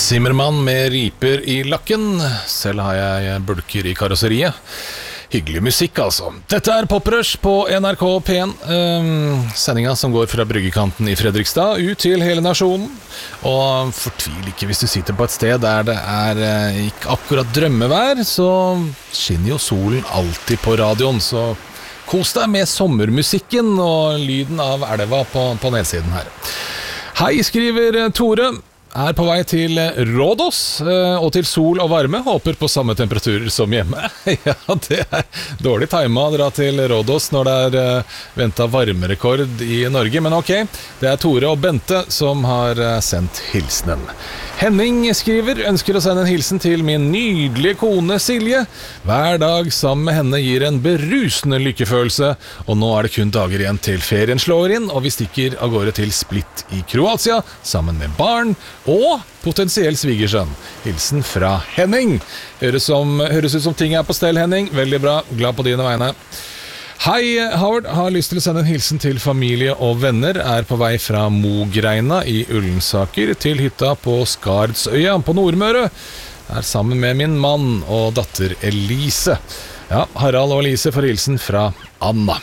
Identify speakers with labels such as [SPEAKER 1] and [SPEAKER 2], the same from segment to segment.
[SPEAKER 1] Zimmermann med riper i lakken. Selv har jeg bulker i karosseriet. Hyggelig musikk, altså. Dette Poprush på NRK P1. Sendinga som går fra bryggekanten i Fredrikstad ut til hele nasjonen. Og fortvil ikke hvis du sitter på et sted der det ikke akkurat drømmevær, så skinner jo solen alltid på radioen. Så kos deg med sommermusikken og lyden av elva på nedsiden her. Hei, skriver Tore. På vei til Rådås og til sol og varme. Håper på samme temperaturer som hjemme. Ja, det dårlig timet å dra til Rådås når det ventet varmerekord i Norge. Men ok, det Tore og Bente som har sendt hilsenen. Henning skriver, ønsker å sende en hilsen til min nydelige kone Silje. Hver dag sammen med henne gir en berusende lykkefølelse, og nå det kun dager igjen til ferien slår inn, og vi stikker av gårde til Split i Kroatia, sammen med barn og potensiell svigersønn. Hilsen fra Henning. Høres ut som ting på stell, Henning. Veldig bra, glad på dine vegne. Hei, Howard, har lyst til å sende en hilsen til familie og venner. På vei fra Mogreina i Ullensaker til hytta på Skardsøya på Nordmøre. Sammen med min mann og datter Elise. Ja, Harald og Elise får hilsen fra Anna.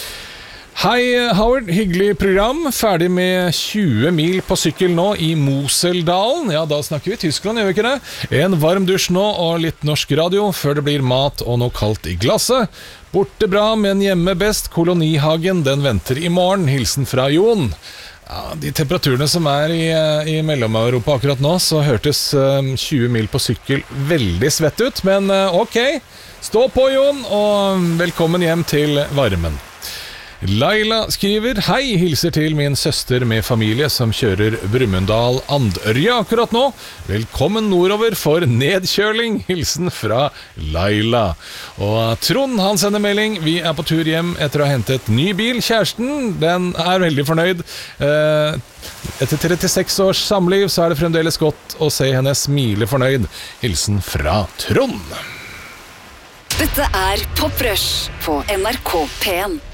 [SPEAKER 1] Hei, Howard, hyggelig program. Ferdig med 20 mil på sykkel nå i Moseldalen. Ja, da snakker vi Tyskland, gjør vi ikke det? En varm dusj nå og litt norsk radio før det blir mat og noe kaldt i glasset. Borte bra, men hjemme best. Kolonihagen, den venter i morgen. Hilsen fra Jon. Ja, de temperaturene som i Mellom-Europa akkurat nå, så hørtes 20 mil på sykkel veldig svett ut. Men ok, stå på, Jon, og velkommen hjem til varmen. Laila skriver, hei, hilser til min søster med familie som kjører Brumunddal-Andørja akkurat nå. Velkommen nordover for nedkjøling. Hilsen fra Laila. Og Trond, han sender melding. Vi på tur hjem etter å ha hentet ny bil. Kjæresten, den veldig fornøyd. Etter 36 års samliv så det fremdeles godt å se henne smile fornøyd. Hilsen fra Trond.
[SPEAKER 2] Dette Poprush på NRK P1.